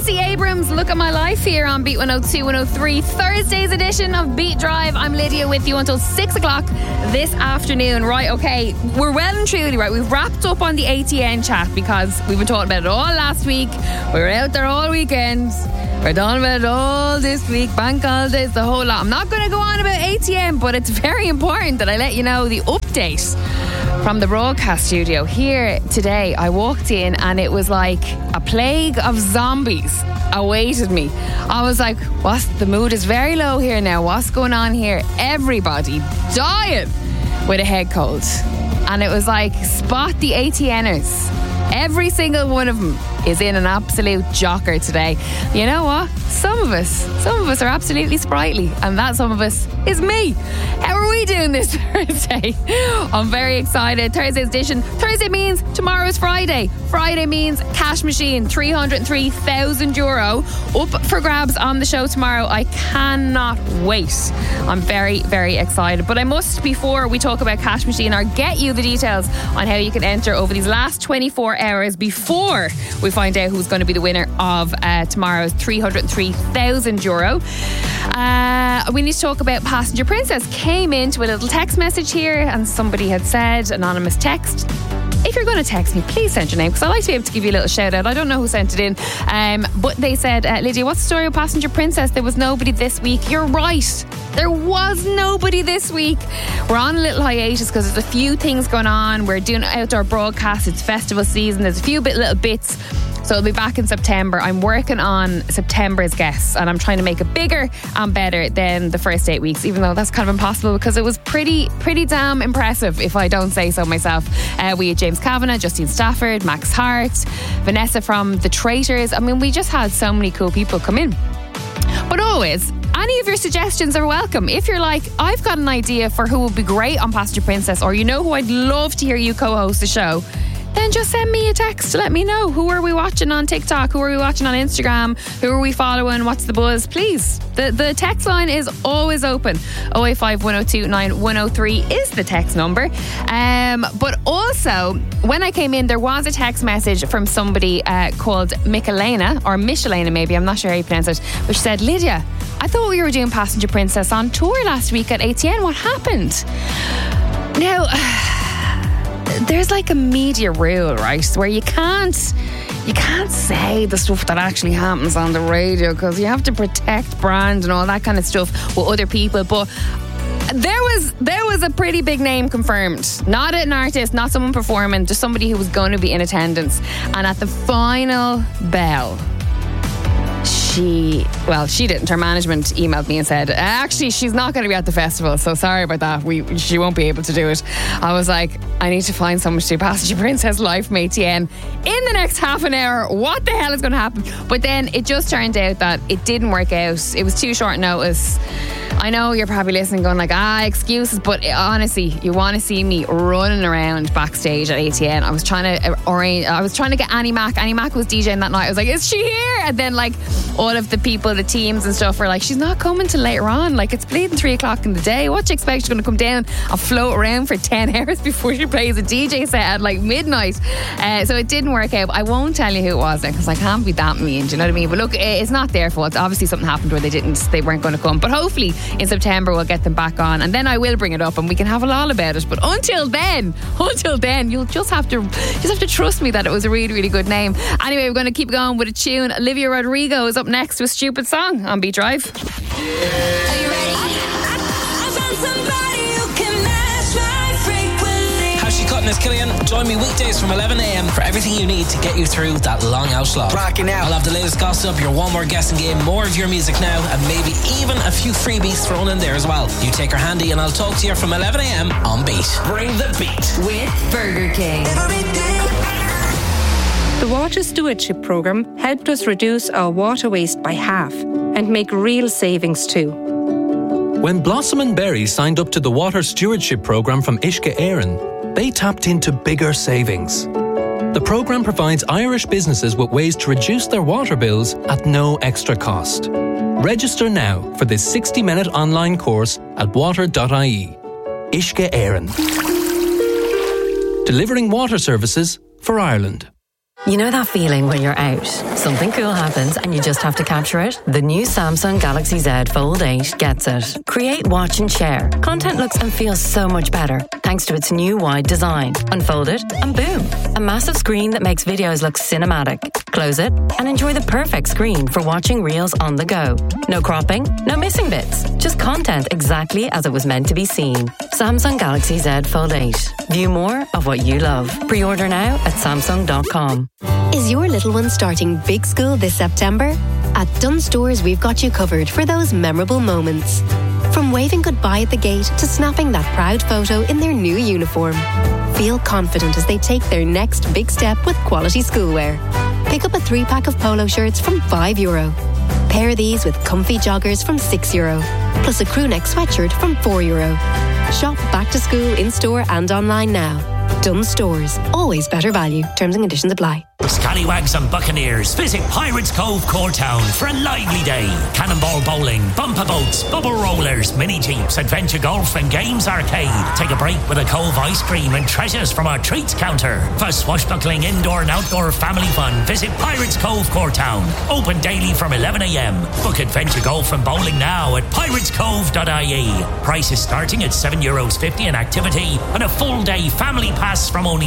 Stacey Abrams, Look at My Life here on Beat 102, 103. Thursday's edition of Beat Drive. I'm Lydia with you until 6 o'clock this afternoon. Right, okay, we're well and truly right. We've wrapped up on the ATN chat because we've been talking about it all last week. We were out there all weekend. We're done about it all this week. Bank holidays, the whole lot. I'm not going to go on about ATN, but it's very important that I let you know the update from the broadcast studio here today. I walked in and it was like a plague of zombies awaited me. I was like, the mood is very low here now. What's going on here? Everybody dying with a head cold. And it was like, spot the ATNers. Every single one of them is in an absolute jocker today. You know what? Some of us are absolutely sprightly, and that some of us is me. How are we doing this Thursday? I'm very excited. Thursday's edition. Thursday means tomorrow's Friday. Friday means cash machine, €303,000 up for grabs on the show tomorrow. I cannot wait. I'm very, very excited. But I must, before we talk about cash machine, or get you the details on how you can enter over these last 24 hours before we find out who's going to be the winner of tomorrow's €303,000. We need to talk about Passenger Princess. Came into a little text message here and somebody had said, anonymous text, if you're going to text me, please send your name, because I like to be able to give you a little shout out. I don't know who sent it in, but they said, Lydia, what's the story of Passenger Princess? There was nobody this week. You're right, there was nobody this week. We're on a little hiatus because there's a few things going on. We're doing outdoor broadcasts, it's festival season, there's a few little bits. So it'll be back in September. I'm working on September's guests and I'm trying to make it bigger and better than the first 8 weeks, even though that's kind of impossible because it was pretty damn impressive, if I don't say so myself. We had James Kavanagh, Justine Stafford, Max Hart, Vanessa from The Traitors. I mean, we just had so many cool people come in. But always, any of your suggestions are welcome. If you're like, I've got an idea for who would be great on Passenger Princess, or you know who I'd love to hear you co-host the show, then just send me a text to let me know. Who are we watching on TikTok? Who are we watching on Instagram? Who are we following? What's the buzz? Please. The text line is always open. 085 102 9103 is the text number. But also, when I came in, there was a text message from somebody called Michelena, or Michelena maybe, I'm not sure how you pronounce it, which said, Lydia, I thought we were doing Passenger Princess on tour last week at ATN. What happened? Now, there's like a media rule, right, where you can't say the stuff that actually happens on the radio because you have to protect brand and all that kind of stuff with other people. But there was a pretty big name confirmed. Not an artist, not someone performing, just somebody who was going to be in attendance. And at the final bell, she didn't. Her management emailed me and said, actually, she's not going to be at the festival, so sorry about that. She won't be able to do it. I was like, I need to find someone to do Passenger Princess live from ATN in the next half an hour. What the hell is going to happen? But then it just turned out that it didn't work out. It was too short notice. I know you're probably listening going like, excuses, but honestly, you want to see me running around backstage at ATN. I was trying to get Annie Mac. Annie Mac was DJing that night. I was like, is she here? And then like all of the people, the teams and stuff were like, she's not coming till later on. Like, it's bleeding 3 o'clock in the day. What do you expect? She's going to come down and float around for 10 hours before she plays a DJ set at like midnight. So it didn't work out. I won't tell you who it was because I can't be that mean. Do you know what I mean? But look, it's not their fault. Obviously something happened where they weren't going to come. But hopefully in September we'll get them back on, and then I will bring it up and we can have a loll about it. But until then, you'll just have to trust me that it was a really, really good name. Anyway, we're going to keep going with a tune. Olivia Rodrigo is up next with Stupid Song on Beat Drive. Are you ready? I found somebody who can match my frequency. Cutting is Killian. Join me weekdays from 11 a.m. for everything you need to get you through that long out slot. Rocking out. I'll have the latest gossip, your one more guessing game, more of your music now, and maybe even a few freebies thrown in there as well. You take her handy and I'll talk to you from 11 a.m. on Beat. Bring the beat with Burger King. The Water Stewardship Programme helped us reduce our water waste by half and make real savings too. When Blossom and Berry signed up to the Water Stewardship Programme from Uisce Éireann, they tapped into bigger savings. The programme provides Irish businesses with ways to reduce their water bills at no extra cost. Register now for this 60-minute online course at water.ie. Uisce Éireann. Delivering water services for Ireland. You know that feeling when you're out, something cool happens and you just have to capture it? The new Samsung Galaxy Z Fold 8 gets it. Create, watch and share. Content looks and feels so much better thanks to its new wide design. Unfold it and boom, a massive screen that makes videos look cinematic. Close it and enjoy the perfect screen for watching reels on the go. No cropping, no missing bits. Just content exactly as it was meant to be seen. Samsung Galaxy Z Fold 8. View more of what you love. Pre-order now at Samsung.com. Is your little one starting big school this September? At Dunnes Stores, we've got you covered for those memorable moments. From waving goodbye at the gate to snapping that proud photo in their new uniform. Feel confident as they take their next big step with quality schoolwear. Pick up a 3-pack of polo shirts from €5. Pair these with comfy joggers from €6, plus a crew neck sweatshirt from €4. Shop back to school in-store and online now. Dunnes Stores. Always better value. Terms and conditions apply. Scallywags and Buccaneers, visit Pirates Cove, Courtown for a lively day. Cannonball bowling, bumper boats, bubble rollers, mini jeeps, adventure golf and games arcade. Take a break with a Cove ice cream and treasures from our treats counter. For swashbuckling indoor and outdoor family fun, visit Pirates Cove, Courtown. Open daily from 11am. Book adventure golf and bowling now at piratescove.ie. Prices starting at €7.50 an activity and a full day family pass from only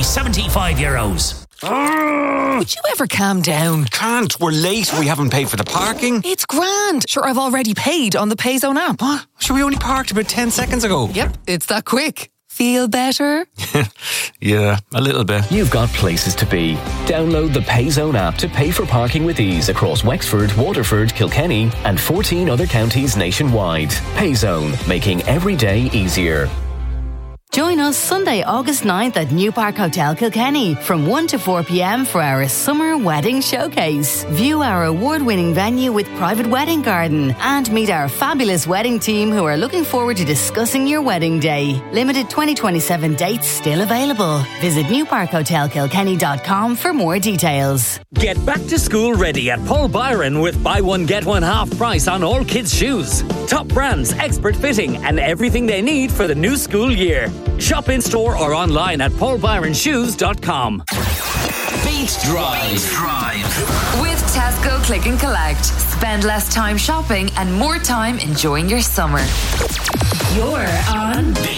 €75. Would you ever calm down? Can't. We're late. We haven't paid for the parking. It's grand. Sure, I've already paid on the Payzone app. What? Sure, we only parked about 10 seconds ago. Yep, it's that quick. Feel better? Yeah, a little bit. You've got places to be. Download the Payzone app to pay for parking with ease across Wexford, Waterford, Kilkenny and 14 other counties nationwide. Payzone, making every day easier. Join us Sunday, August 9th at New Park Hotel Kilkenny from 1 to 4 p.m. for our Summer Wedding Showcase. View our award-winning venue with private wedding garden and meet our fabulous wedding team who are looking forward to discussing your wedding day. Limited 2027 dates still available. Visit newparkhotelkilkenny.com for more details. Get back to school ready at Paul Byron with buy one get one half price on all kids' shoes. Top brands, expert fitting and everything they need for the new school year. Shop in store or online at paulbyronshoes.com. Beat Drive. With Tesco Click and Collect. Spend less time shopping and more time enjoying your summer. You're on